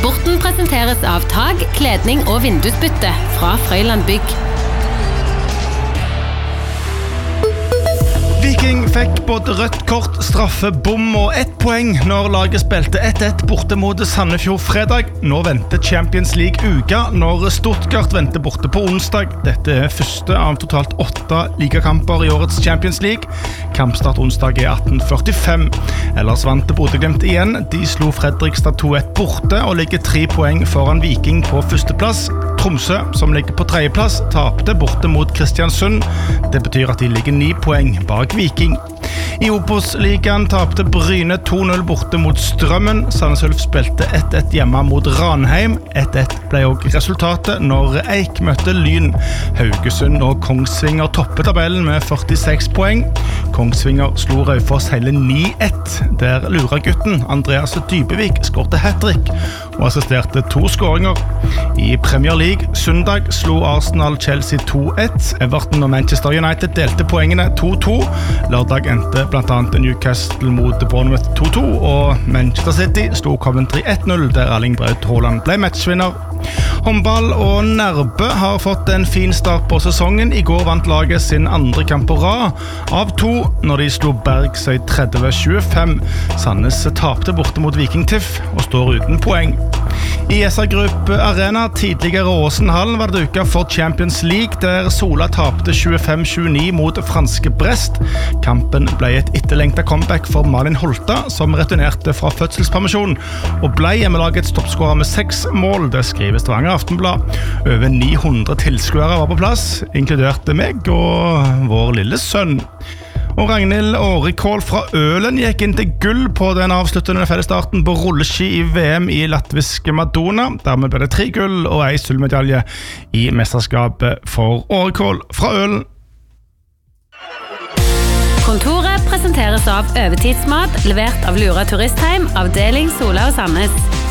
Sporten presenteres av tag, kledning og vindusbytte fra Frøyland Bygg. Viking fikk både rødt kort, straffe, bom og 1 poeng når laget spilte 1-1 borte mot Sandefjord fredag. Nå venter Champions League-uka når Stuttgart venter borte på onsdag. Dette første av totalt 8 ligakamper i årets Champions League. Kampstart onsdag 18:45. Ellers vant Bodø/Glimt igjen. De slo Fredrikstad 2-1 borte og ligger 3 poeng foran Viking på førsteplass. Tromsø, som ligger på tredjeplass, tapte borte mot Kristiansund. Det betyr at de ligger 9 poeng bak Viking. I Obos-ligaen tapte Bryne 2-0 borte mot Strømmen. Sandnes Ulf spilte 1-1 hjemme mot Ranheim. 1-1 ble også resultatet når Eik møtte Lyn. Haugesund og Kongsvinger toppet tabellen med 46 poeng. Kongsvinger slo Raufoss hele 9-1, der luragutten Andreas Dybevik skårte hat-trick og assisterte 2 skåringer. I Premier League søndag slo Arsenal Chelsea 2-1. Everton og Manchester United delte poengene 2-2. Lørdag endte blant annet Newcastle mot Bournemouth 2-2, og Manchester City slo Coventry 1-0, der Erling Braut Haaland ble matchvinner. Håndball og Nærbø har fått en fin start på sesongen. I går vant laget sin andre kamp på rad av 2 når de slo Bergsøy 30-25. Sandnes tapte borte mot Viking TIFF og står uten poeng. I SR Group Arena, tidligere Åsenhallen, var det uka for Champions League, der Sola tapte 25-29 mot franske Brest. Kampen ble et etterlengtet comeback for Malin Holta, som returnerte fra fødselspermisjon, og ble hjemmelagets toppskårer med 6 mål, det skriver Stavanger Aftenblad. Over 900 tilskuere var på plass, inkluderte meg og vår lille sønn. Og Ragnhild Årikål fra Ølen gikk inn til gull på den avsluttende fellesstarten på rulleski i VM i latviske Madonna. Dermed ble det 3 gull og 1 sølvmedalje i mesterskapet for Årikål fra Ølen. Kontoret presenteres av Øvetidsmat, levert av Lura Turistheim, avdeling Sola og Sandnes.